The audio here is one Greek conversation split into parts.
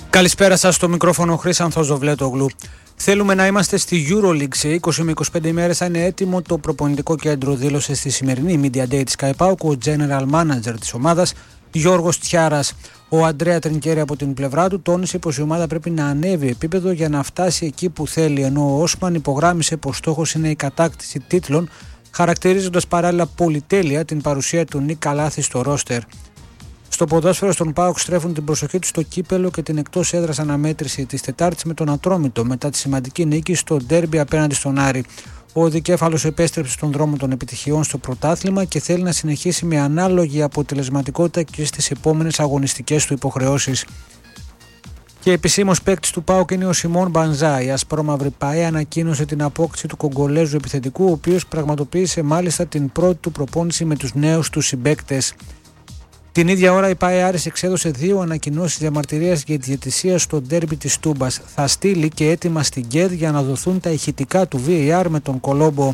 Καλησπέρα σας, στο μικρόφωνο Χρήσανθος Δοβλέτογλου. Θέλουμε να είμαστε στη EuroLeague. Σε 20 με 25 ημέρες θα είναι έτοιμο το προπονητικό κέντρο, δήλωσε στη σημερινή Media Day της Sky PAOK ο General Manager της ομάδας, Γιώργος Τιάρας. Ο Αντρέα Τρινκέρι από την πλευρά του τόνισε πως η ομάδα πρέπει να ανέβει επίπεδο για να φτάσει εκεί που θέλει, ενώ ο Όσμαν υπογράμμισε πως στόχος είναι η κατάκτηση τίτλων, χαρακτηρίζοντας παράλληλα πολυτέλεια την παρουσία του Νίκ Καλάθη στο ρόστερ. Στο ποδόσφαιρο στον ΠΑΟΚ στρέφουν την προσοχή του στο κύπελο και την εκτός έδρας αναμέτρηση της Τετάρτης με τον Ατρόμητο μετά τη σημαντική νίκη στο ντέρμπι απέναντι στον Άρη. Ο δικέφαλος επέστρεψε στον δρόμο των επιτυχιών στο πρωτάθλημα και θέλει να συνεχίσει με ανάλογη αποτελεσματικότητα και στις επόμενες αγωνιστικές του υποχρεώσεις. Και επισήμως παίκτης του ΠΑΟΚ είναι ο Σιμών Μπανζά. Η ασπρόμαυρη ΠΑΕ ανακοίνωσε την απόκτηση του Κογκολέζου επιθετικού, ο οποίος πραγματοποίησε μάλιστα την πρώτη του προπόνηση με τους νέους του συμπαίκτες. Την ίδια ώρα η ΠΑΕ Άρης εξέδωσε 2 ανακοινώσεις διαμαρτυρίας για τη διαιτησία στο ντέρμπι της Τούμπας. Θα στείλει και έτοιμα στην ΚΕΔ για να δοθούν τα ηχητικά του VAR με τον Κολόμπο.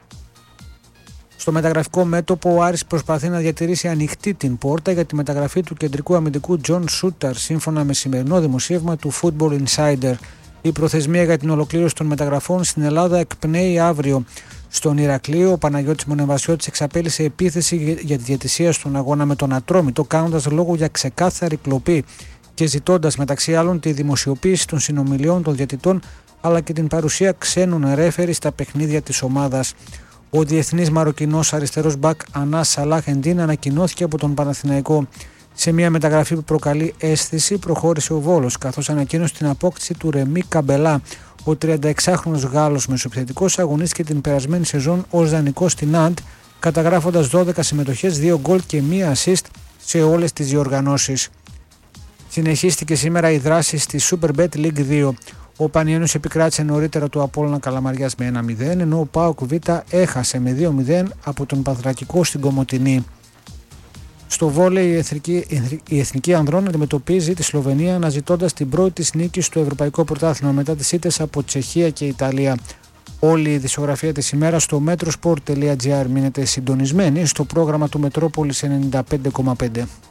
Στο μεταγραφικό μέτωπο ο Άρης προσπαθεί να διατηρήσει ανοιχτή την πόρτα για τη μεταγραφή του κεντρικού αμυντικού Τζον Σούταρ, σύμφωνα με σημερινό δημοσίευμα του Football Insider. Η προθεσμία για την ολοκλήρωση των μεταγραφών στην Ελλάδα εκπνέει αύριο. Στον Ηρακλείο, ο Παναγιώτης Μονεβασιώτης εξαπέλυσε επίθεση για τη διαιτησία στον αγώνα με τον Ατρόμητο, κάνοντας λόγο για ξεκάθαρη κλοπή και ζητώντας μεταξύ άλλων τη δημοσιοποίηση των συνομιλιών των διαιτητών αλλά και την παρουσία ξένων ρέφερι στα παιχνίδια της ομάδας. Ο διεθνής Μαροκινός αριστερός μπακ Ανάς Σαλάχ Εντίν ανακοινώθηκε από τον Παναθηναϊκό. Σε μια μεταγραφή που προκαλεί αίσθηση προχώρησε ο Βόλος, καθώς ανακοίνωσε την απόκτηση του Ρεμί Καμπελά. Ο 36χρονος Γάλλος μεσοεπιθετικός αγωνίστηκε την περασμένη σεζόν ως δανεικός στην Αντ, καταγράφοντας 12 συμμετοχές, 2 γκολ και 1 assist σε όλες τις διοργανώσεις. Συνεχίστηκε σήμερα η δράση στη Superbet League 2. Ο Πανιένιος επικράτησε νωρίτερα του Απόλλωνα Καλαμαριάς με 1-0, ενώ ο ΠΑΟΚ Β έχασε με 2-0 από τον Παθρακικό στην Κομοτηνή. Στο βόλεϊ η Εθνική Ανδρών αντιμετωπίζει τη Σλοβενία αναζητώντας την πρώτη της νίκη στο Ευρωπαϊκό Πρωτάθλημα μετά τις ήττες από Τσεχία και Ιταλία. Όλη η ειδησιογραφία της ημέρας στο metrosport.gr. Μείνετε συντονισμένοι στο πρόγραμμα του Μετρόπολης 95,5.